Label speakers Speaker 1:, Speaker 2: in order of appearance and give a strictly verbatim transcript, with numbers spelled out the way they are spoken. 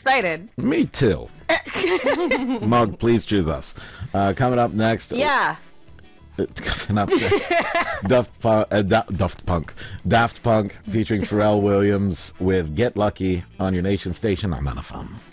Speaker 1: excited.
Speaker 2: Me too. Mug, please choose us. Uh, coming up next.
Speaker 1: Yeah.
Speaker 2: Coming up next. Daft, Punk, uh, da- Daft Punk. Daft Punk featuring Pharrell Williams with Get Lucky on your nation station. I'm on a phone.